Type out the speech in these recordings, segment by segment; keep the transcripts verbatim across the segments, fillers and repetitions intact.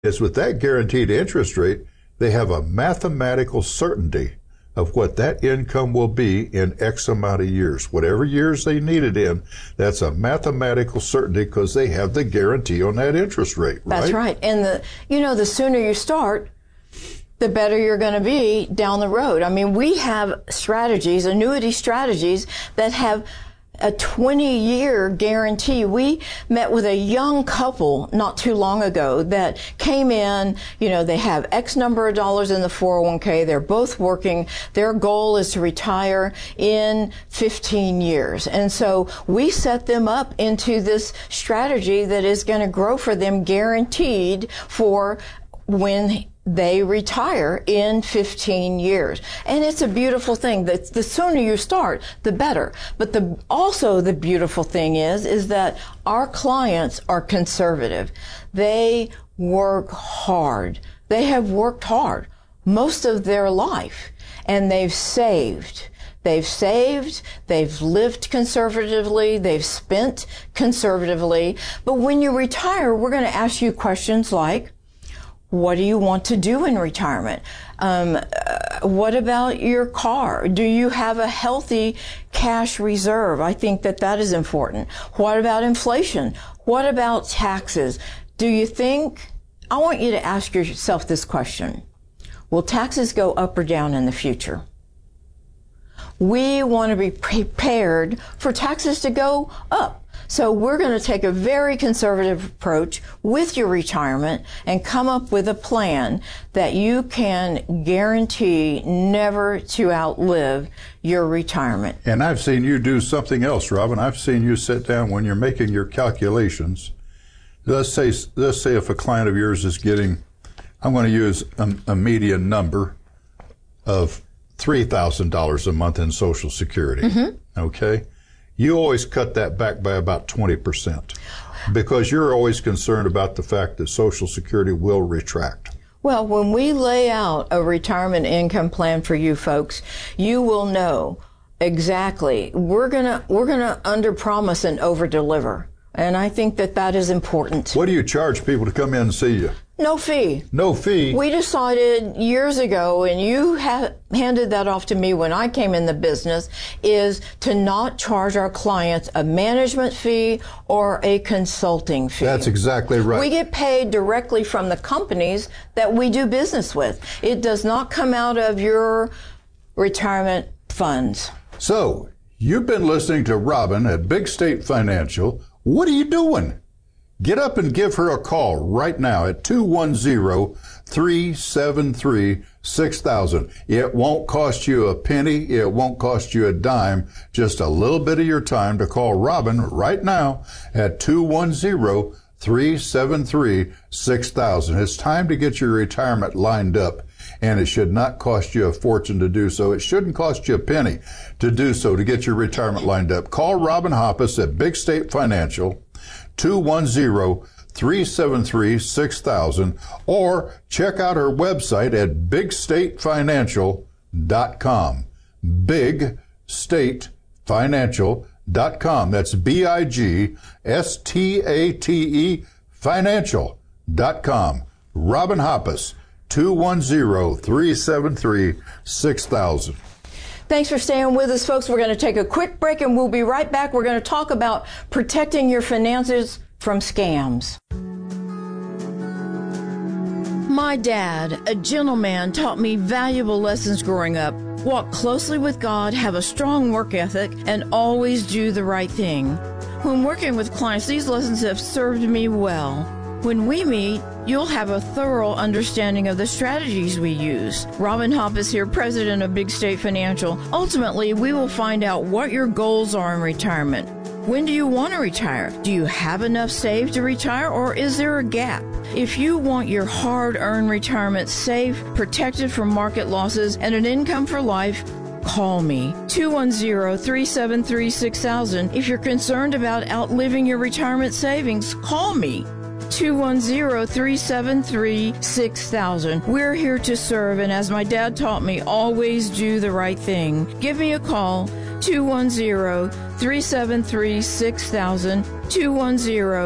is with that guaranteed interest rate, they have a mathematical certainty of what that income will be in X amount of years. Whatever years they need it in, that's a mathematical certainty because they have the guarantee on that interest rate, right? That's right. And the, you know, the sooner you start, the better you're going to be down the road. I mean, we have strategies, annuity strategies that have a twenty-year guarantee. We met with a young couple not too long ago that came in, you know, they have X number of dollars in the four oh one k. They're both working. Their goal is to retire in fifteen years. And so we set them up into this strategy that is going to grow for them guaranteed for when they retire in fifteen years. And it's a beautiful thing. The, the sooner you start, the better. But the, also the beautiful thing is, is that our clients are conservative. They work hard. They have worked hard most of their life, and they've saved. They've saved, they've lived conservatively, they've spent conservatively. But when you retire, we're going to ask you questions like, what do you want to do in retirement? Um, uh, what about your car? Do you have a healthy cash reserve? I think that that is important. What about inflation? What about taxes? Do you think, I want you to ask yourself this question. Will taxes go up or down in the future? We want to be prepared for taxes to go up. So we're going to take a very conservative approach with your retirement and come up with a plan that you can guarantee never to outlive your retirement. And I've seen you do something else, Robin. I've seen you sit down when you're making your calculations. Let's say, let's say if a client of yours is getting, I'm going to use a, a median number of three thousand dollars a month in Social Security. Mm-hmm. Okay? You always cut that back by about twenty percent because you're always concerned about the fact that Social Security will retract. Well, when we lay out a retirement income plan for you folks, you will know exactly. We're gonna we're gonna underpromise and overdeliver, and I think that that is important. What do you charge people to come in and see you? No fee. No fee. We decided years ago, and you ha- handed that off to me when I came in the business, is to not charge our clients a management fee or a consulting fee. That's exactly right. We get paid directly from the companies that we do business with. It does not come out of your retirement funds. So, you've been listening to Robin at Big State Financial. What are you doing? Get up and give her a call right now at two one zero, three seven three, six thousand. It won't cost you a penny. It won't cost you a dime. Just a little bit of your time to call Robin right now at two one zero, three seven three, six thousand. It's time to get your retirement lined up, and it should not cost you a fortune to do so. It shouldn't cost you a penny to do so, to get your retirement lined up. Call Robin Hoppus at Big State Financial, two one zero, three seven three, six thousand, or check out her website at big state financial dot com. big state financial dot com. That's B I G S T A T E financial dot com. Robin Hoppus, two one zero, three seven three, six thousand. Thanks for staying with us, folks. We're going to take a quick break and we'll be right back. We're going to talk about protecting your finances from scams. My dad, a gentleman, taught me valuable lessons growing up. Walk closely with God, have a strong work ethic, and always do the right thing. When working with clients, these lessons have served me well. When we meet, you'll have a thorough understanding of the strategies we use. Robin Hoppus here, president of Big State Financial. Ultimately, we will find out what your goals are in retirement. When do you want to retire? Do you have enough saved to retire, or is there a gap? If you want your hard-earned retirement safe, protected from market losses, and an income for life, call me, two one zero, three seven three, six thousand. If you're concerned about outliving your retirement savings, call me, two one zero, three seven three, six thousand. We're here to serve, and as my dad taught me, always do the right thing. Give me a call, two one zero, three seven three, six thousand, two one zero,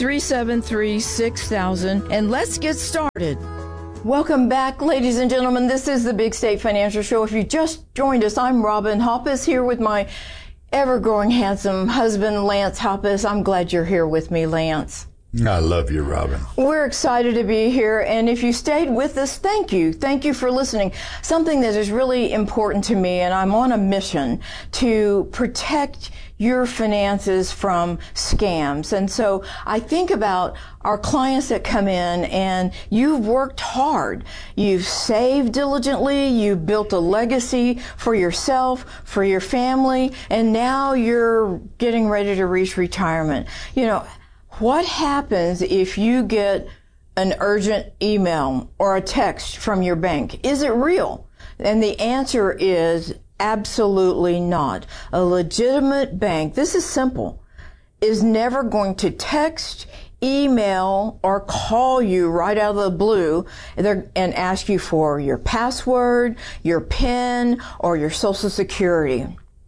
three seven three, six thousand, and let's get started. Welcome back, ladies and gentlemen. This is the Big State Financial Show. If you just joined us, I'm Robin Hoppus here with my ever-growing handsome husband, Lance Hoppus. I'm glad you're here with me, Lance. I love you, Robin. We're excited to be here, and if you stayed with us, thank you. Thank you for listening. Something that is really important to me, and I'm on a mission to protect your finances from scams. And so I think about our clients that come in, and you've worked hard. You've saved diligently. You've built a legacy for yourself, for your family, and now you're getting ready to reach retirement. You know, what happens if you get an urgent email or a text from your bank? Is it real? And the answer is absolutely not. A legitimate bank, this is simple, is never going to text, email, or call you right out of the blue and ask you for your password, your PIN, or your Social Security.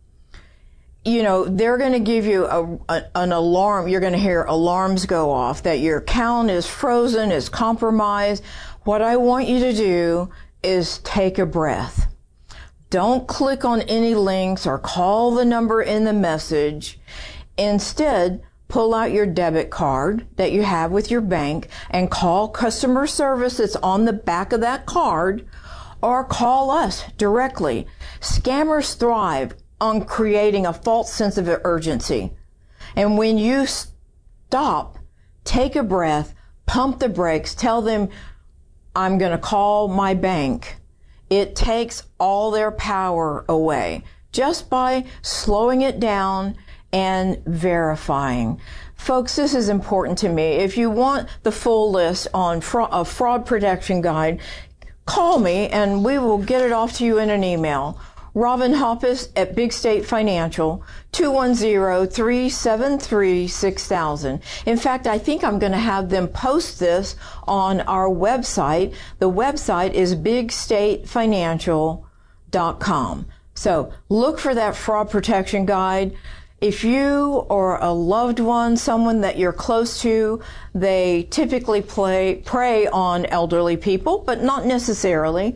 You know, they're going to give you a, a, an alarm. You're going to hear alarms go off that your account is frozen, is compromised. What I want you to do is take a breath. Don't click on any links or call the number in the message. Instead, pull out your debit card that you have with your bank and call customer service that's on the back of that card, or call us directly. Scammers thrive on creating a false sense of urgency. And when you stop, take a breath, pump the brakes, tell them, I'm going to call my bank. It takes all their power away just by slowing it down and verifying. Folks, this is important to me. If you want the full list on fra- a fraud protection guide, call me and we will get it off to you in an email. Robin Hoppus at Big State Financial, two one zero, three seven three, six thousand. In fact, I think I'm going to have them post this on our website. The website is big state financial dot com. So look for that fraud protection guide. If you or a loved one, someone that you're close to, they typically play, prey on elderly people, but not necessarily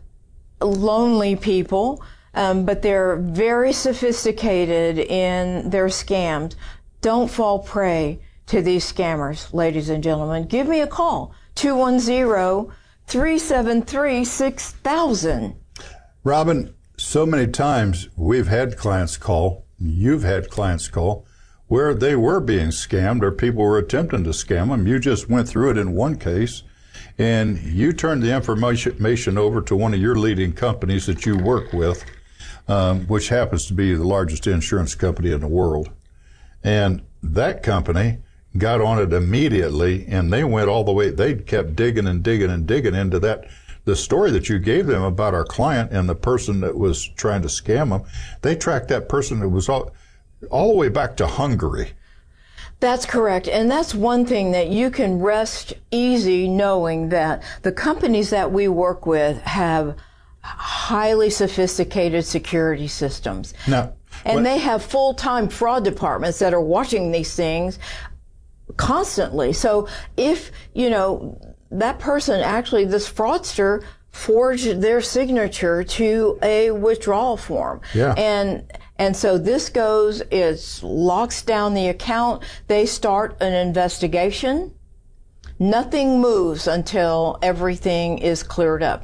lonely people. Um, but they're very sophisticated in their scams. Don't fall prey to these scammers, ladies and gentlemen. Give me a call, two one zero, three seven three, six thousand. Robin, so many times we've had clients call, you've had clients call, where they were being scammed or people were attempting to scam them. You just went through it in one case, and you turned the information over to one of your leading companies that you work with, Um, which happens to be the largest insurance company in the world. And that company got on it immediately, and they went all the way. They kept digging and digging and digging into that. The story that you gave them about our client and the person that was trying to scam them, they tracked that person that was all, all the way back to Hungary. That's correct. And that's one thing that you can rest easy knowing that the companies that we work with have highly sophisticated security systems. Now, and when, they have full-time fraud departments that are watching these things constantly. So if, you know, that person actually, this fraudster, forged their signature to a withdrawal form. Yeah. And and so this goes, it locks down the account. They start an investigation. Nothing moves until everything is cleared up.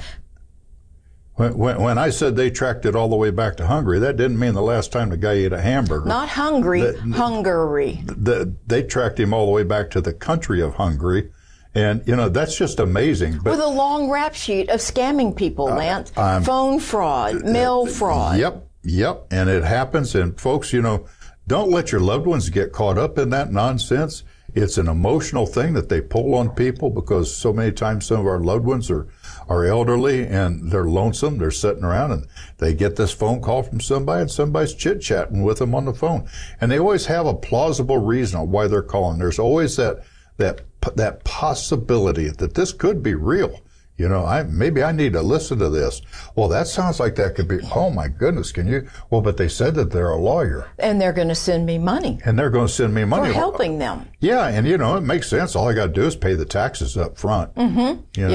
When, when, when I said they tracked it all the way back to Hungary, that didn't mean the last time the guy ate a hamburger. Not Hungary, the, Hungary. The, they tracked him all the way back to the country of Hungary. And, you know, that's just amazing. But, with a long rap sheet of scamming people, Lance. Uh, Phone fraud, mail fraud. Yep, yep. And it happens. And folks, you know, don't let your loved ones get caught up in that nonsense. It's an emotional thing that they pull on people because so many times some of our loved ones are, are elderly and they're lonesome. They're sitting around and they get this phone call from somebody and somebody's chit-chatting with them on the phone. And they always have a plausible reason why they're calling. There's always that, that, that possibility that this could be real. You know, I maybe I need to listen to this. Well, that sounds like that could be, oh my goodness, can you? Well, but they said that they're a lawyer. And they're going to send me money. And they're going to send me money. For helping them. Yeah, and you know, it makes sense. All I got to do is pay the taxes up front. Mm-hmm. You know?